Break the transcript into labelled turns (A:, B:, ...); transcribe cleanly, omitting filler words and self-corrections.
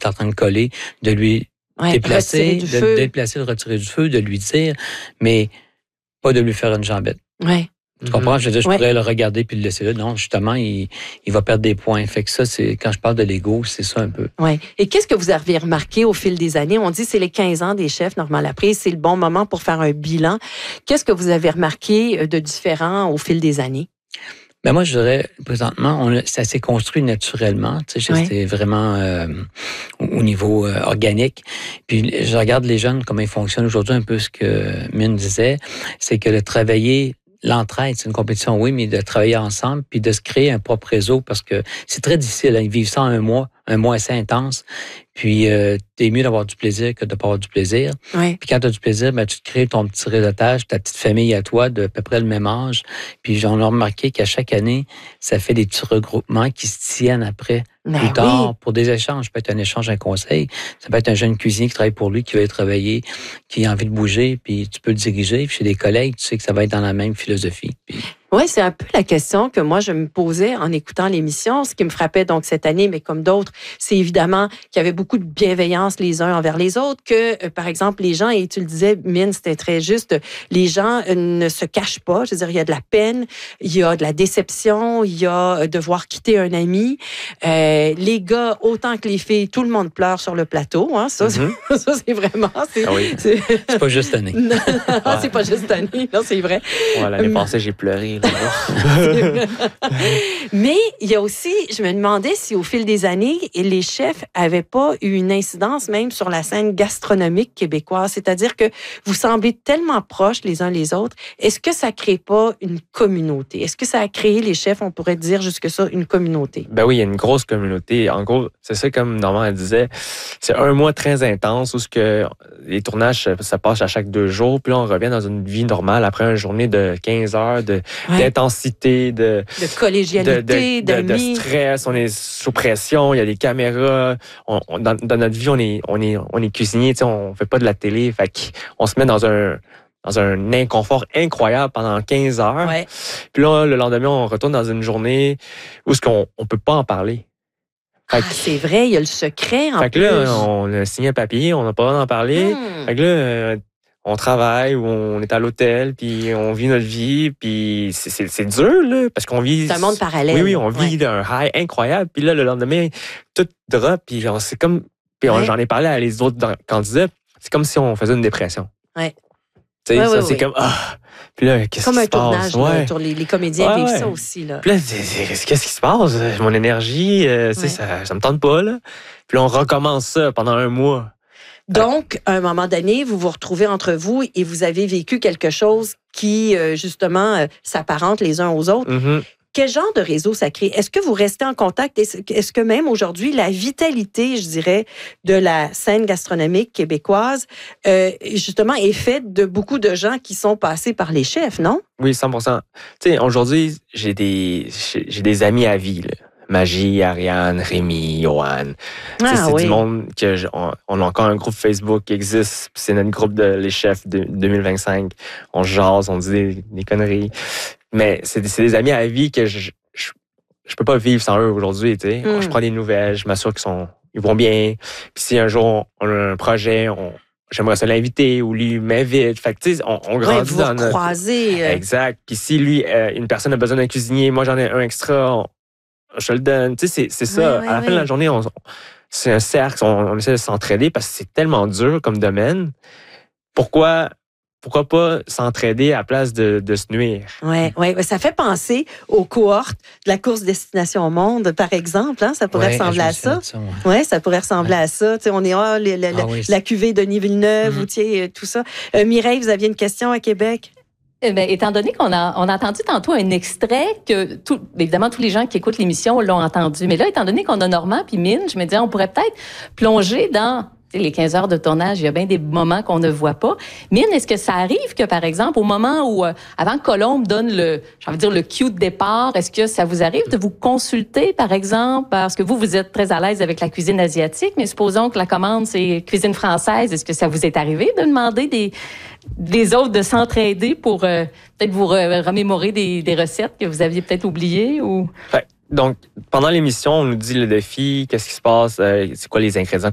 A: est en train de coller, de lui déplacer, de déplacer, de retirer du feu, de lui dire, mais pas de lui faire une jambette.
B: Oui.
A: Tu comprends? Je veux dire, je pourrais le regarder puis le laisser là. Non, justement, il va perdre des points. Fait que ça, quand je parle de l'ego, c'est ça un peu.
B: Oui. Et qu'est-ce que vous avez remarqué au fil des années? On dit que c'est les 15 ans des chefs, Normand Laprise, c'est le bon moment pour faire un bilan. Qu'est-ce que vous avez remarqué de différent au fil des années?
A: Ben moi, je dirais, présentement, ça s'est construit naturellement. Tu sais, c'était vraiment au niveau organique. Puis, je regarde les jeunes, comment ils fonctionnent aujourd'hui, un peu ce que Mine disait, c'est que de travailler l'entraide, c'est une compétition, oui, mais de travailler ensemble, puis de se créer un propre réseau, parce que c'est très difficile. Ils vivent ça en un mois assez intense. Puis, t'es mieux d'avoir du plaisir que de ne pas avoir du plaisir.
B: Oui.
A: Puis quand tu as du plaisir, ben, tu te crées ton petit réseautage, ta petite famille à toi, de à peu près le même âge. Puis j'en ai remarqué qu'à chaque année, ça fait des petits regroupements qui se tiennent après, plus tard, pour des échanges. Ça peut être un échange, un conseil. Ça peut être un jeune cuisinier qui travaille pour lui, qui veut travailler, qui a envie de bouger, puis tu peux le diriger. Puis chez des collègues, tu sais que ça va être dans la même philosophie. Puis...
B: Oui, c'est un peu la question que moi, je me posais en écoutant l'émission. Ce qui me frappait donc cette année, mais comme d'autres, c'est évidemment qu'il y avait beaucoup de bienveillance les uns envers les autres, que, par exemple, les gens, et tu le disais, Mine, c'était très juste, les gens ne se cachent pas. Je veux dire, il y a de la peine, il y a de la déception, il y a devoir quitter un ami. Les gars, autant que les filles, tout le monde pleure sur le plateau. Hein, ça, ça, c'est vraiment...
A: C'est pas juste année.
B: Non, c'est pas juste année. Non, c'est vrai.
C: Ouais, l'année passée, j'ai pleuré.
B: Mais il y a aussi, je me demandais si au fil des années, les chefs n'avaient pas eu une incidence même sur la scène gastronomique québécoise. C'est-à-dire que vous semblez tellement proches les uns les autres. Est-ce que ça ne crée pas une communauté? Est-ce que ça a créé, les chefs, on pourrait dire jusque ça, une communauté?
C: Ben oui, il y a une grosse communauté. En gros, c'est ça, comme Normand elle disait, c'est un mois très intense où les tournages, ça passe à chaque 2 jours. Puis là, on revient dans une vie normale après une journée de 15 heures d'intensité, de
B: collégialité,
C: de stress. On est sous pression, il y a des caméras. Dans notre vie, on est cuisinier, on fait pas de la télé. Fait qu'on se met dans un inconfort incroyable pendant 15 heures.
B: Ouais.
C: Puis là, le lendemain, on retourne dans une journée où on peut pas en parler.
B: C'est vrai, il y a le secret en plus.
C: Fait que là, on a signé un papier, on n'a pas le droit d'en parler. Fait que là, on travaille ou on est à l'hôtel, puis on vit notre vie, puis c'est dur, là, parce qu'on vit...
B: C'est un monde parallèle.
C: Oui, on vit d'un high incroyable, puis là, le lendemain, tout drop, puis c'est comme... Puis j'en ai parlé à les autres candidats, c'est comme si on faisait une dépression.
B: Oui.
C: Tu sais, c'est comme... Puis là, qu'est-ce qui se passe?
B: Comme un tournage, les comédiens vivent ça aussi, là.
C: Puis là, qu'est-ce qui se passe? Mon énergie, ça me tente pas, là. Puis là, on recommence ça pendant un mois.
B: Donc, à un moment donné, vous vous retrouvez entre vous et vous avez vécu quelque chose qui, justement, s'apparente les uns aux autres.
C: Mm-hmm.
B: Quel genre de réseau ça crée? Est-ce que vous restez en contact? Est-ce que même aujourd'hui, la vitalité, je dirais, de la scène gastronomique québécoise, justement, est faite de beaucoup de gens qui sont passés par les chefs, non?
C: Oui, 100%. Tu sais, aujourd'hui, j'ai des amis à vie, là. Magie, Ariane, Rémi, Johan. C'est du monde on a encore un groupe Facebook qui existe. C'est notre groupe de les chefs de 2025. On jase, on dit des conneries. Mais c'est des amis à vie que je peux pas vivre sans eux aujourd'hui. Tu sais. Je prends des nouvelles, je m'assure ils vont bien. Puis si un jour on a un projet, j'aimerais ça l'inviter ou lui m'invite. Fait que, tu sais, on grandit
B: vous
C: dans notre...
B: croisez.
C: Exact. Puis si lui, une personne a besoin d'un cuisinier, moi j'en ai un extra, je le donne. Tu sais, c'est ça. À la fin de la journée, c'est un cercle. On essaie de s'entraider parce que c'est tellement dur comme domaine. Pourquoi pas s'entraider à la place de se nuire?
B: Oui. Ça fait penser aux cohortes de la course Destination au Monde, par exemple. Hein? Ça pourrait ressembler à ça. Oui, ça pourrait ressembler à ça. T'sais, on est la cuvée Denis Villeneuve, ou tout ça. Mireille, vous aviez une question à Québec?
D: Étant donné qu'on a entendu tantôt un extrait que, évidemment, tous les gens qui écoutent l'émission l'ont entendu. Mais là, étant donné qu'on a Normand puis Mine, je me disais, on pourrait peut-être plonger dans les 15 heures de tournage. Il y a bien des moments qu'on ne voit pas. Mine, est-ce que ça arrive que, par exemple, au moment où, avant que Colombe donne le cue de départ, est-ce que ça vous arrive de vous consulter, par exemple, parce que vous êtes très à l'aise avec la cuisine asiatique, mais supposons que la commande, c'est cuisine française. Est-ce que ça vous est arrivé de demander des autres de s'entraider pour peut-être vous remémorer des recettes que vous aviez peut-être oubliées ou...
C: Donc, pendant l'émission, on nous dit le défi, qu'est-ce qui se passe, c'est quoi les ingrédients